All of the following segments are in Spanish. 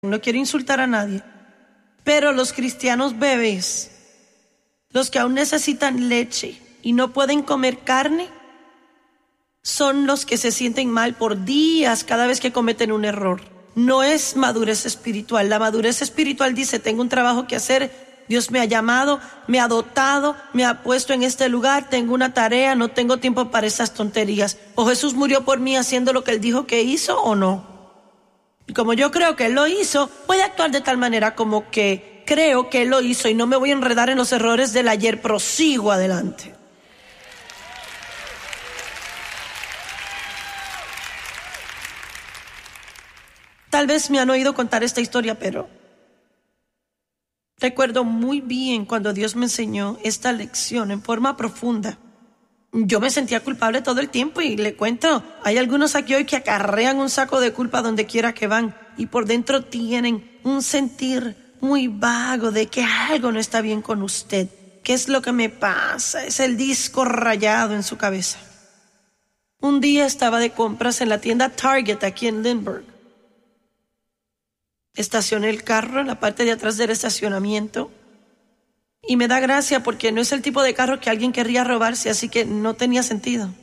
no quiero insultar a nadie, pero los cristianos bebés, los que aún necesitan leche y no pueden comer carne, son los que se sienten mal por días cada vez que cometen un error. No es madurez espiritual. La madurez espiritual dice: tengo un trabajo que hacer, Dios me ha llamado, me ha dotado, me ha puesto en este lugar, tengo una tarea, no tengo tiempo para esas tonterías. O Jesús murió por mí haciendo lo que Él dijo que hizo o no. Y como yo creo que Él lo hizo, voy a actuar de tal manera como que creo que Él lo hizo y no me voy a enredar en los errores del ayer, prosigo adelante. Tal vez me han oído contar esta historia, pero recuerdo muy bien cuando Dios me enseñó esta lección en forma profunda. Yo me sentía culpable todo el tiempo y le cuento, hay algunos aquí hoy que acarrean un saco de culpa donde quiera que van y por dentro tienen un sentir muy vago de que algo no está bien con usted. ¿Qué es lo que me pasa? Es el disco rayado en su cabeza. Un día estaba de compras en la tienda Target aquí en Lindbergh. Estacioné el carro en la parte de atrás del estacionamiento y me da gracia porque no es el tipo de carro que alguien querría robarse, así que no tenía sentido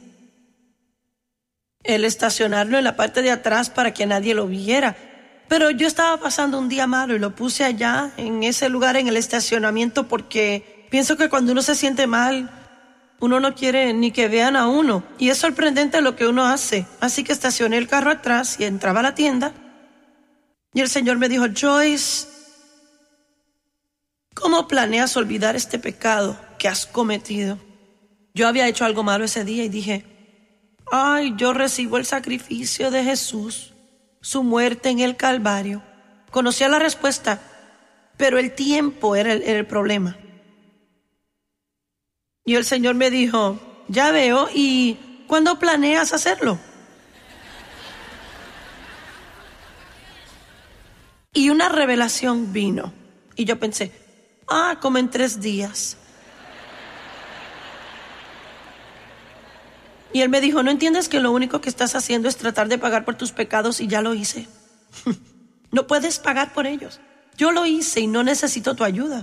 el estacionarlo en la parte de atrás para que nadie lo viera. Pero yo estaba pasando un día malo y lo puse allá en ese lugar en el estacionamiento porque pienso que cuando uno se siente mal, uno no quiere ni que vean a uno y es sorprendente lo que uno hace. Así que estacioné el carro atrás y entraba a la tienda. Y el Señor me dijo: Joyce, ¿cómo planeas olvidar este pecado que has cometido? Yo había hecho algo malo ese día y dije: yo recibo el sacrificio de Jesús, su muerte en el Calvario. Conocía la respuesta, pero el tiempo era el problema. Y el Señor me dijo: ya veo, ¿y cuándo planeas hacerlo? Y una revelación vino. Y yo pensé, como en 3 días. Y Él me dijo: ¿no entiendes que lo único que estás haciendo es tratar de pagar por tus pecados y ya lo hice? No puedes pagar por ellos. Yo lo hice y no necesito tu ayuda.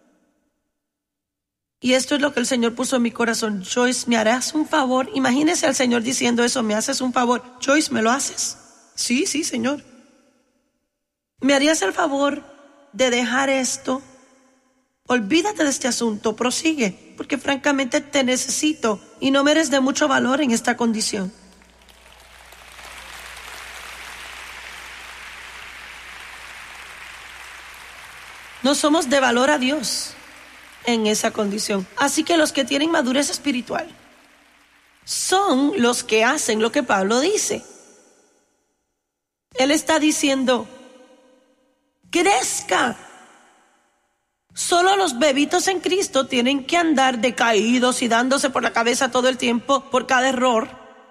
Y esto es lo que el Señor puso en mi corazón. Joyce, ¿me harás un favor? Imagínese al Señor diciendo eso: ¿me haces un favor? Joyce, ¿me lo haces? Sí, Señor. ¿Me harías el favor de dejar esto? Olvídate de este asunto, prosigue, porque francamente te necesito y no me eres de mucho valor en esta condición. No somos de valor a Dios en esa condición. Así que los que tienen madurez espiritual son los que hacen lo que Pablo dice. Él está diciendo: crezca. Solo los bebitos en Cristo tienen que andar decaídos y dándose por la cabeza todo el tiempo por cada error.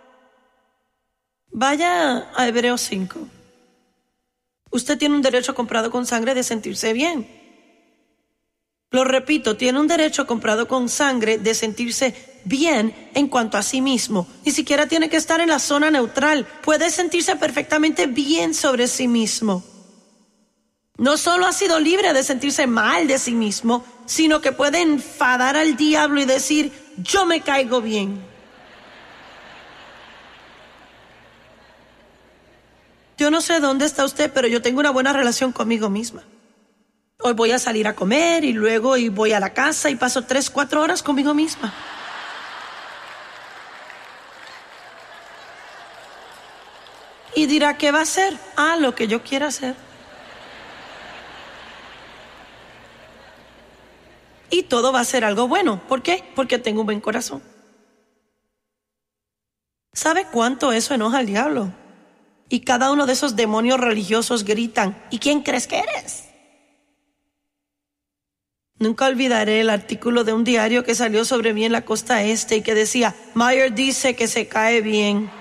Vaya a Hebreos 5. Usted tiene un derecho comprado con sangre de sentirse bien. Lo repito, tiene un derecho comprado con sangre de sentirse bien en cuanto a sí mismo. Ni siquiera tiene que estar en la zona neutral. Puede sentirse perfectamente bien sobre sí mismo. No solo ha sido libre de sentirse mal de sí mismo, sino que puede enfadar al diablo y decir: yo me caigo bien. Yo no sé dónde está usted, pero yo tengo una buena relación conmigo misma. Hoy voy a salir a comer y luego voy a la casa y paso 3-4 horas conmigo misma. Y dirá: ¿qué va a hacer? Lo que yo quiera hacer. Y todo va a ser algo bueno. ¿Por qué? Porque tengo un buen corazón. ¿Sabe cuánto eso enoja al diablo? Y cada uno de esos demonios religiosos gritan: ¿y quién crees que eres? Nunca olvidaré el artículo de un diario que salió sobre mí en la costa este y que decía: Mayer dice que se cae bien.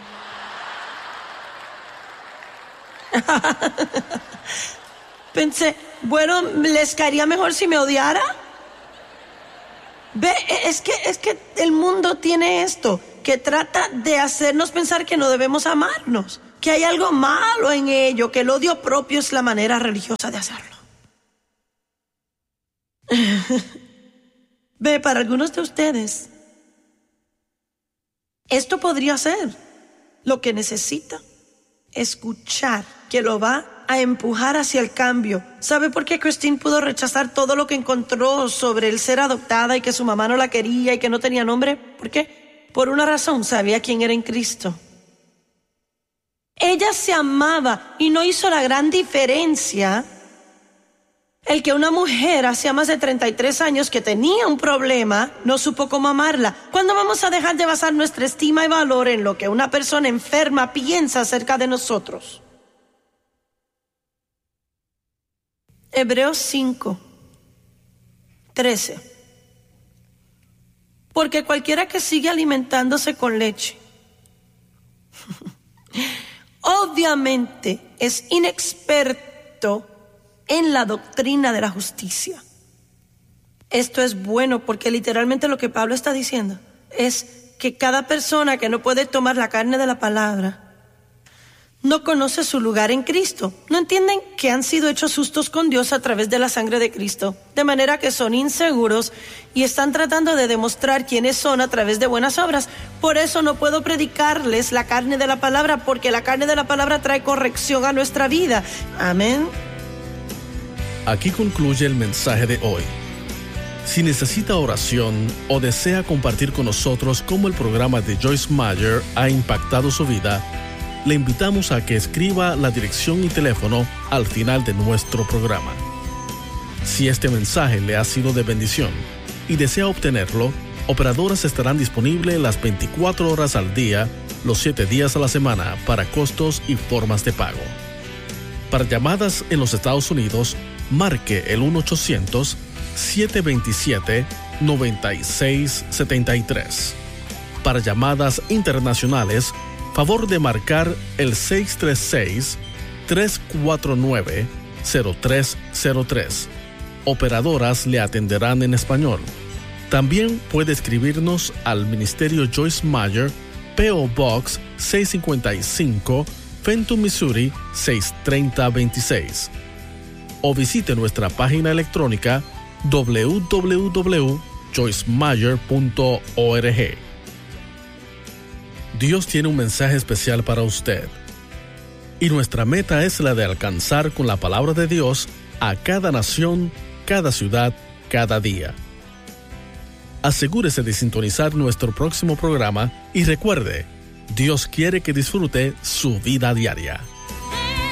Pensé, bueno, ¿les caería mejor si me odiara? Ve, es que el mundo tiene esto, que trata de hacernos pensar que no debemos amarnos. que hay algo malo en ello, que el odio propio es la manera religiosa de hacerlo. Ve, para algunos de ustedes, esto podría ser lo que necesita escuchar, que lo va a empujar hacia el cambio. ¿Sabe por qué Christine pudo rechazar todo lo que encontró sobre el ser adoptada y que su mamá no la quería y que no tenía nombre? ¿Por qué? Por una razón, sabía quién era en Cristo. Ella se amaba y no hizo la gran diferencia el que una mujer hacía más de 33 años que tenía un problema no supo cómo amarla. ¿Cuándo vamos a dejar de basar nuestra estima y valor en lo que una persona enferma piensa acerca de nosotros? Hebreos 5:13. Porque cualquiera que sigue alimentándose con leche, obviamente es inexperto en la doctrina de la justicia. Esto es bueno porque literalmente lo que Pablo está diciendo es que cada persona que no puede tomar la carne de la palabra no conoce su lugar en Cristo. No entienden que han sido hechos justos con Dios a través de la sangre de Cristo, de manera que son inseguros y están tratando de demostrar quiénes son a través de buenas obras. Por eso no puedo predicarles la carne de la palabra, porque la carne de la palabra trae corrección a nuestra vida. Amén. Aquí concluye el mensaje de hoy. Si necesita oración o desea compartir con nosotros cómo el programa de Joyce Meyer ha impactado su vida, le invitamos a que escriba la dirección y teléfono al final de nuestro programa. Si este mensaje le ha sido de bendición y desea obtenerlo, operadoras estarán disponibles las 24 horas al día, los 7 días a la semana para costos y formas de pago. Para llamadas en los Estados Unidos, marque el 1-800-727-9673. Para llamadas internacionales, favor de marcar el 636-349-0303. Operadoras le atenderán en español. También puede escribirnos al Ministerio Joyce Meyer, P.O. Box 655, Fenton, Missouri 63026. O visite nuestra página electrónica www.joycemeyer.org. Dios tiene un mensaje especial para usted. Y nuestra meta es la de alcanzar con la palabra de Dios a cada nación, cada ciudad, cada día. Asegúrese de sintonizar nuestro próximo programa y recuerde, Dios quiere que disfrute su vida diaria.